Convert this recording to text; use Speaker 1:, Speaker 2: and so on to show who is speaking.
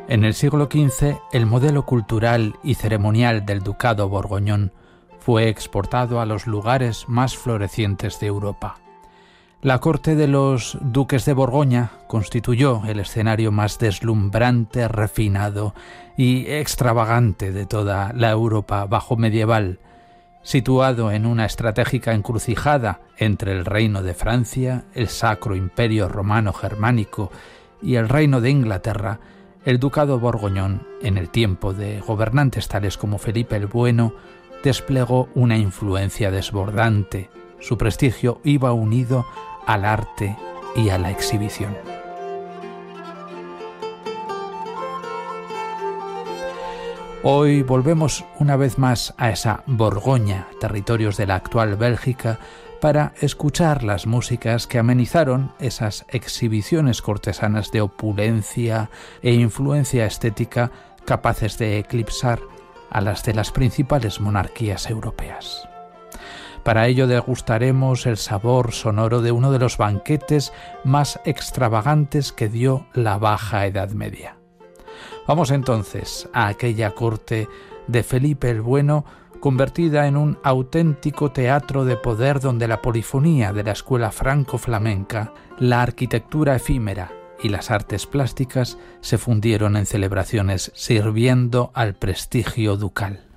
Speaker 1: En el siglo XV, el modelo cultural y ceremonial del ducado borgoñón fue exportado a los lugares más florecientes de Europa. La corte de los duques de Borgoña constituyó el escenario más deslumbrante, refinado y extravagante de toda la Europa bajomedieval, situado en una estratégica encrucijada entre el reino de Francia, el Sacro Imperio Romano Germánico y el reino de Inglaterra. El ducado borgoñón, en el tiempo de gobernantes tales como Felipe el Bueno, desplegó una influencia desbordante. Su prestigio iba unido al arte y a la exhibición. Hoy volvemos una vez más a esa Borgoña, territorios de la actual Bélgica, para escuchar las músicas que amenizaron esas exhibiciones cortesanas de opulencia e influencia estética capaces de eclipsar a las de las principales monarquías europeas. Para ello degustaremos el sabor sonoro de uno de los banquetes más extravagantes que dio la Baja Edad Media. Vamos entonces a aquella corte de Felipe el Bueno, convertida en un auténtico teatro de poder donde la polifonía de la escuela franco-flamenca, la arquitectura efímera y las artes plásticas se fundieron en celebraciones sirviendo al prestigio ducal.